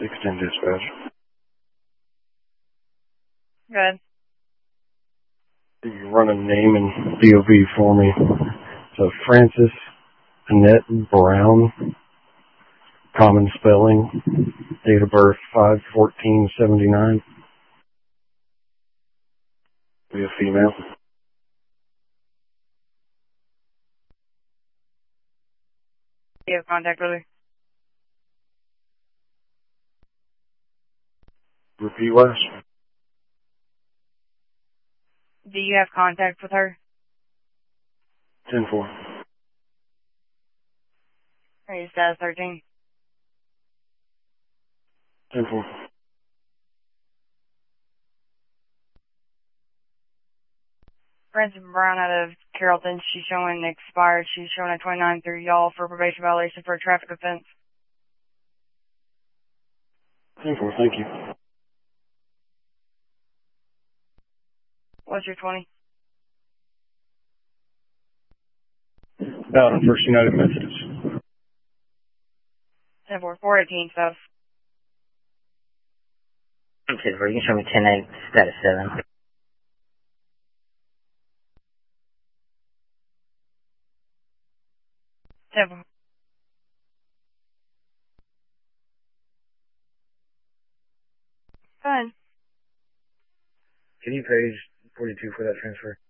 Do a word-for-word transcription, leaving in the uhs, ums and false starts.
six ten dispatch. Good. You run a name and D O B for me. So Francis Annette Brown, common spelling, date of birth five fourteen seventy-nine. Be a female. Do you have contact with her? Repeat last. Do you have contact with her? ten four. Are you status thirteen? ten four. Francis Brown out of Carrollton. She's showing expired. She's showing a twenty-nine through y'all for probation violation for a traffic offense. ten four, thank you. What's your twenty? Out on First United Methodist. ten four, four eighteen stuff. Okay, you can show me ten eight, status seven. ten four. Fine. Can you page forty-two for that transfer?